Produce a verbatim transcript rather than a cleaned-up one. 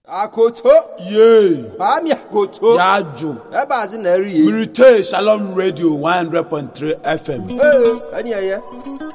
Akoto. Yay. Bami akoto. Yaju. Eba zi na eri. Mirite Shalom Radio one hundred point three F M. Eh, ani aye.